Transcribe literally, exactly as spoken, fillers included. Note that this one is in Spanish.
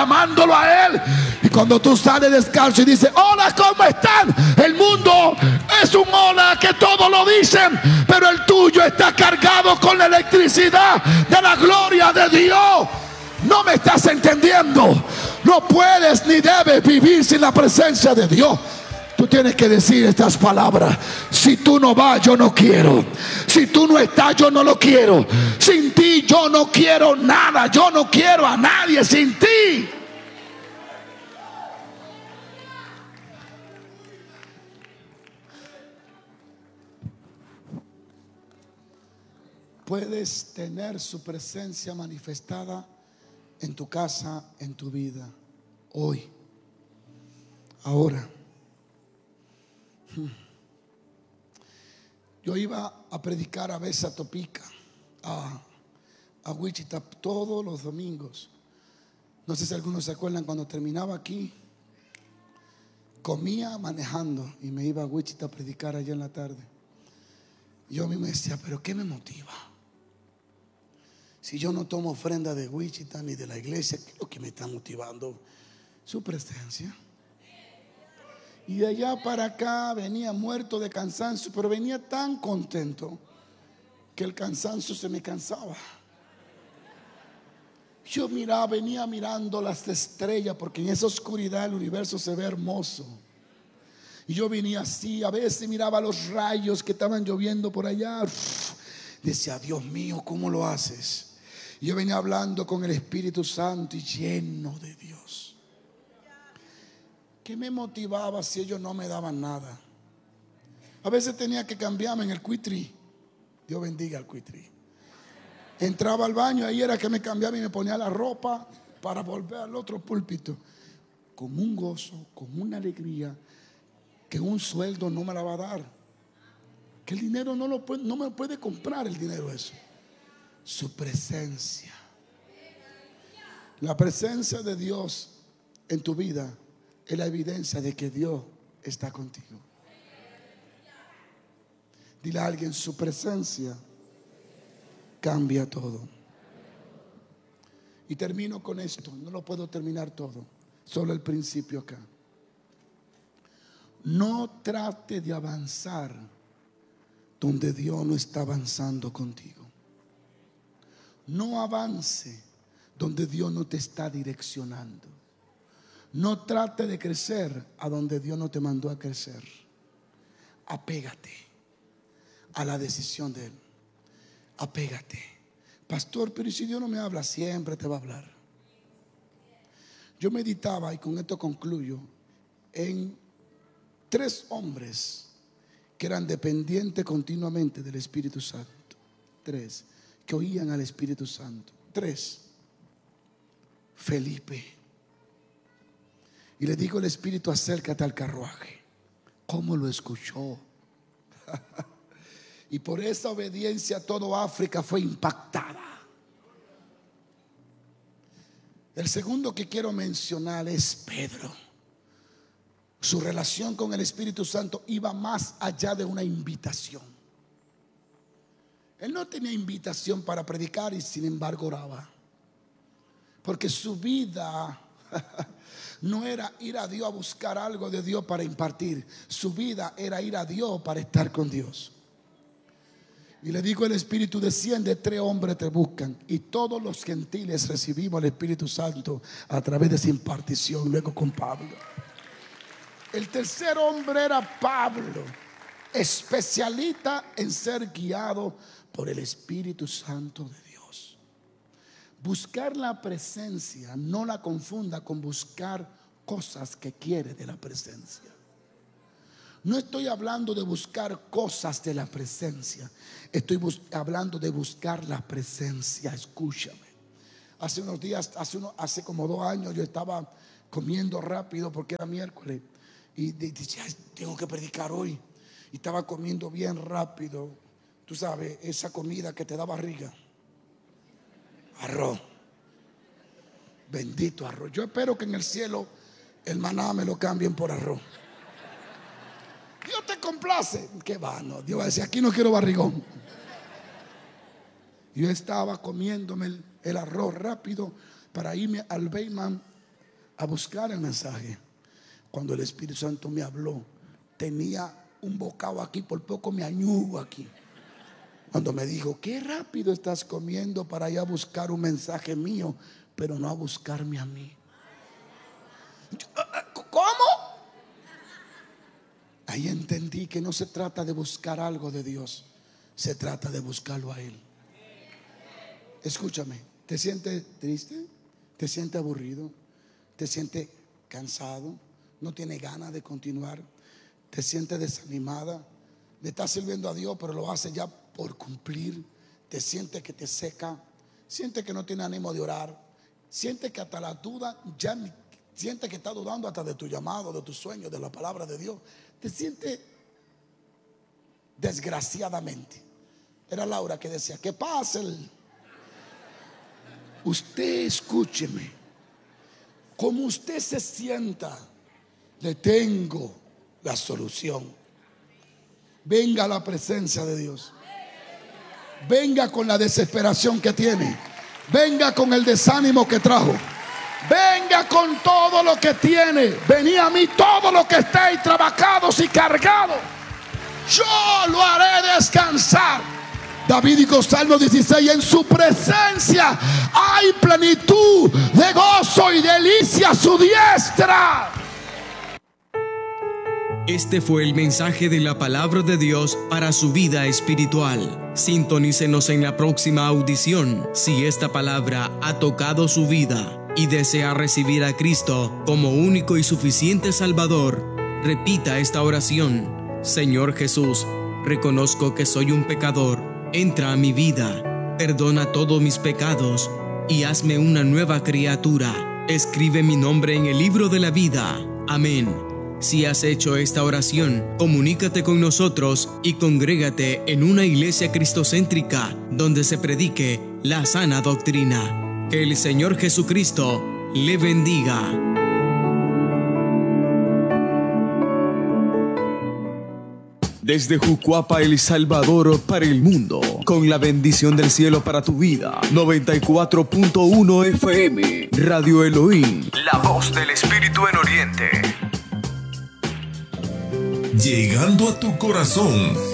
amándolo a Él. Y cuando tú sales descalzo y dices: hola, ¿cómo están? El mundo es un hola que todos lo dicen, pero el tuyo está cargado con la electricidad de la gloria de Dios. No me estás entendiendo. No puedes ni debes vivir sin la presencia de Dios. Tú tienes que decir estas palabras: si tú no vas, yo no quiero. Si tú no estás, yo no lo quiero. Sin ti yo no quiero nada. Yo no quiero a nadie sin ti. Puedes tener su presencia manifestada en tu casa, en tu vida, hoy, ahora. Yo iba a predicar a veces a Topica, a, a Wichita, todos los domingos. No sé si algunos se acuerdan, cuando terminaba aquí, comía manejando y me iba a Wichita a predicar allá en la tarde. Yo a mí me decía: ¿pero qué me motiva? Si yo no tomo ofrenda de Wichita ni de la iglesia, ¿qué es lo que me está motivando? Su presencia. Y de allá para acá venía muerto de cansancio, pero venía tan contento que el cansancio se me cansaba. Yo miraba, venía mirando las estrellas, porque en esa oscuridad el universo se ve hermoso. Y yo venía así, a veces miraba los rayos que estaban lloviendo por allá. Decía: Dios mío, ¿cómo lo haces? Y yo venía hablando con el Espíritu Santo y lleno de Dios. ¿Qué me motivaba si ellos no me daban nada? A veces tenía que cambiarme en el cuitri. Dios bendiga al cuitri. Entraba al baño, ahí era que me cambiaba y me ponía la ropa para volver al otro púlpito. Con un gozo, con una alegría, que un sueldo no me la va a dar. Que el dinero no, lo puede, no me puede comprar el dinero eso. Su presencia. La presencia de Dios en tu vida es la evidencia de que Dios está contigo. Dile a alguien: su presencia cambia todo. Y termino con esto. No lo puedo terminar todo, solo el principio acá. No trate de avanzar donde Dios no está avanzando contigo. No avance donde Dios no te está direccionando. No trate de crecer a donde Dios no te mandó a crecer. Apégate a la decisión de Él. Apégate. Pastor, pero si Dios no me habla, siempre te va a hablar. Yo meditaba, y con esto concluyo, en tres hombres que eran dependientes continuamente del Espíritu Santo. Tres que oían al Espíritu Santo. Tres. Felipe. Y le dijo el Espíritu: acércate al carruaje. ¿Cómo lo escuchó? Y por esa obediencia toda África fue impactada. El segundo que quiero mencionar es Pedro. Su relación con el Espíritu Santo iba más allá de una invitación. Él no tenía invitación para predicar y sin embargo oraba. Porque su vida no era ir a Dios a buscar algo de Dios para impartir. Su vida era ir a Dios para estar con Dios. Y le dijo el Espíritu: desciende, tres hombres te buscan. Y todos los gentiles recibimos el Espíritu Santo a través de esa impartición. Luego con Pablo. El tercer hombre era Pablo, especialista en ser guiado por el Espíritu Santo de Dios. Buscar la presencia, no la confunda con buscar cosas que quiere de la presencia. No estoy hablando de buscar cosas de la presencia. Estoy hablando de buscar la presencia. Escúchame. Hace unos días, hace, uno, hace como dos años, yo estaba comiendo rápido porque era miércoles. Y decía: tengo que predicar hoy. Y estaba comiendo bien rápido. Tú sabes, esa comida que te da barriga. Arroz. Bendito arroz. Yo espero que en el cielo el maná me lo cambien por arroz. Dios te complace. Qué vano. Dios va a decir: aquí no quiero barrigón. Yo estaba comiéndome el, el arroz rápido para irme al Bayman a buscar el mensaje. Cuando el Espíritu Santo me habló, tenía un bocado aquí, por poco me añugo aquí. Cuando me dijo, qué rápido estás comiendo para ir a buscar un mensaje mío, pero no a buscarme a mí. ¿Cómo? Ahí entendí que no se trata de buscar algo de Dios, se trata de buscarlo a Él. Escúchame, ¿te sientes triste? ¿Te sientes aburrido? ¿Te sientes cansado? ¿No tienes ganas de continuar? ¿Te sientes desanimada? Le estás sirviendo a Dios, pero lo haces ya por cumplir. ¿Te sientes que te seca? ¿Sientes que no tiene ánimo de orar? ¿Sientes que hasta la duda, ya sientes que está dudando hasta de tu llamado, de tu sueño, de la palabra de Dios? ¿Te sientes desgraciadamente? Era Laura que decía, ¿qué pasa? El... Usted escúcheme. Como usted se sienta, le tengo la solución. Venga a la presencia de Dios. Venga con la desesperación que tiene. Venga con el desánimo que trajo. Venga con todo lo que tiene. Vení a mí todo lo que estéis trabajados y cargados. Yo lo haré descansar. David dijo, Salmo dieciséis, en su presencia hay plenitud de gozo y delicia a su diestra. Este fue el mensaje de la palabra de Dios para su vida espiritual. Sintonícenos en la próxima audición si esta palabra ha tocado su vida y desea recibir a Cristo como único y suficiente Salvador. Repita esta oración: Señor Jesús, reconozco que soy un pecador. Entra a mi vida, perdona todos mis pecados y hazme una nueva criatura. Escribe mi nombre en el libro de la vida. Amén. Si has hecho esta oración, comunícate con nosotros y congrégate en una iglesia cristocéntrica donde se predique la sana doctrina. Que el Señor Jesucristo le bendiga. Desde Jucuapa, El Salvador, para el mundo, con la bendición del cielo para tu vida. noventa y cuatro punto uno F M, Radio Elohim, la voz del Espíritu en Oriente. Llegando a tu corazón,